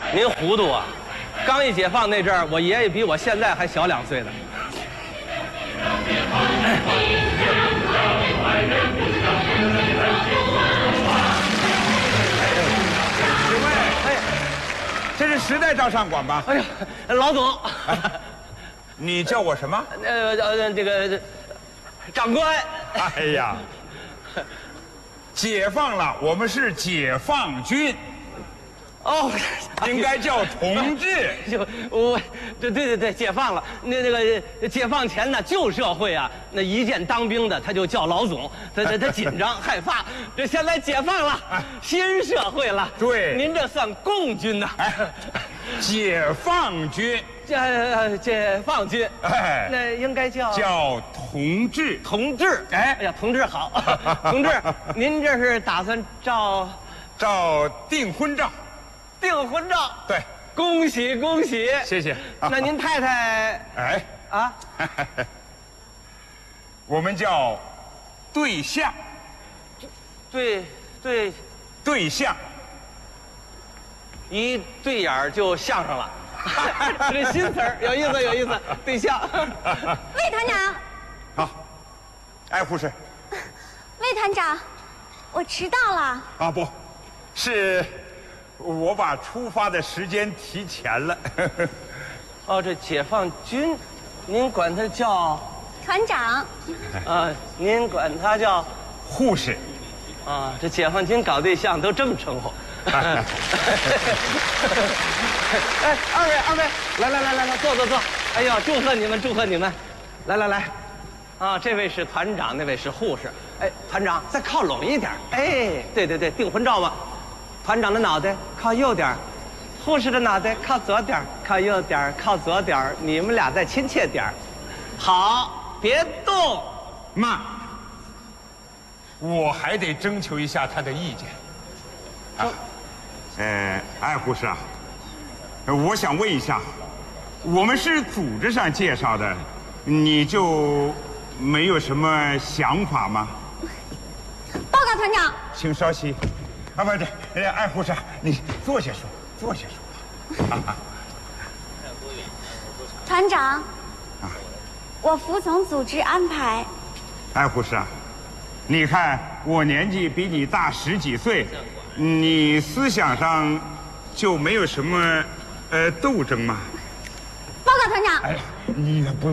您糊涂啊！刚一解放那阵儿，我爷爷比我现在还小2岁呢。 请问，这是时代照相馆吧？ 哎呀，老总， 你叫我什么？ 这个长官。 哎呀，解放了，我们是解放军。 哦， 应该叫同志。 就我对，解放了。那个解放前呢，旧社会啊，那一见当兵的他就叫老总，他紧张害怕。这现在解放了，新社会了。 对， 您这算共军呐。 解放军。 解放军。 哎， 那应该叫同志。 同志。哎呀，同志好。同志，您这是打算照订婚照？ 订婚照。 对， 恭喜恭喜， 谢谢。 那您太太？ 哎啊， 我们叫对象。对象， 一对眼儿就相上了。这新词儿有意思有意思，对象。 魏团长。 好，哎，护士。 魏团长，我迟到了。 啊，不是。我把出发的时间提前了。 哦，这解放军，您管他叫团长。 您管他叫护士。 啊，这解放军搞对象都这么称呼。哎，二位，来，坐。哎呦，祝贺你们，来。啊，这位是团长，那位是护士。哎，团长再靠拢一点。哎，对，订婚照嘛。团长的脑袋靠右点，护士的脑袋靠左点，靠右点，靠左点，你们俩再亲切点。好，别动。 妈，我还得征求一下他的意见。哎，护士啊，我想问一下，我们是组织上介绍的，你就没有什么想法吗？ 报告团长。 请稍息。啊，不对，艾护士，你坐下说吧。 团长，我服从组织安排。 艾护士啊，你看我年纪比你大10几岁，你思想上就没有什么斗争吗？ 报告团长。 哎，你不。